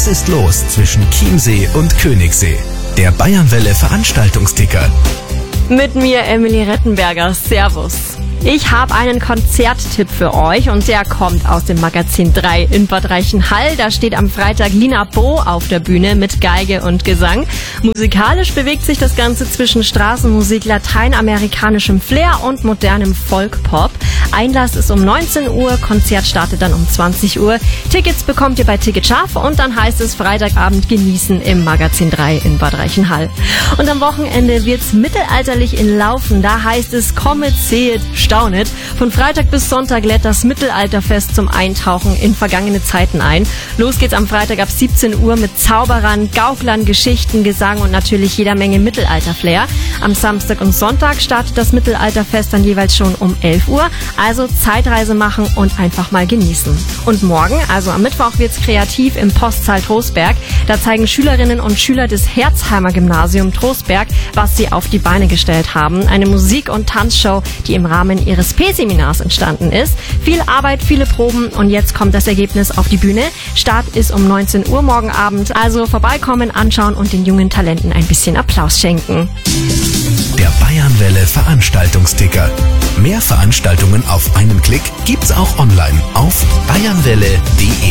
ist los zwischen Chiemsee und Königssee? Der Bayernwelle Veranstaltungsticker. Mit mir Emily Rettenberger. Servus. Ich habe einen Konzerttipp für euch und der kommt aus dem Magazin 3 in Bad Reichenhall. Da steht am Freitag Lina Bo auf der Bühne mit Geige und Gesang. Musikalisch bewegt sich das Ganze zwischen Straßenmusik, lateinamerikanischem Flair und modernem Folk-Pop. Einlass ist um 19 Uhr, Konzert startet dann um 20 Uhr. Tickets bekommt ihr bei Ticketscharf und dann heißt es Freitagabend genießen im Magazin 3 in Bad Reichenhall. Und am Wochenende wird's mittelalterlich in Laufen. Da heißt es kommet, sehet, staunet. Von Freitag bis Sonntag lädt das Mittelalterfest zum Eintauchen in vergangene Zeiten ein. Los geht's am Freitag ab 17 Uhr mit Zauberern, Gauklern, Geschichten, Gesang und natürlich jeder Menge Mittelalter-Flair. Am Samstag und Sonntag startet das Mittelalterfest dann jeweils schon um 11 Uhr. Also Zeitreise machen und einfach mal genießen. Und morgen, also am Mittwoch, wird's kreativ im Postsaal Trostberg. Da zeigen Schülerinnen und Schüler des Herzheimer Gymnasium Trostberg, was sie auf die Beine gestellt haben. Eine Musik- und Tanzshow, die im Rahmen ihres P-Seminars entstanden ist. Viel Arbeit, viele Proben und jetzt kommt das Ergebnis auf die Bühne. Start ist um 19 Uhr morgen Abend. Also vorbeikommen, anschauen und den jungen Talenten ein bisschen Applaus schenken. Der Bayernwelle Veranstaltungsticker. Mehr Veranstaltungen auf einen Klick gibt's auch online auf bayernwelle.de.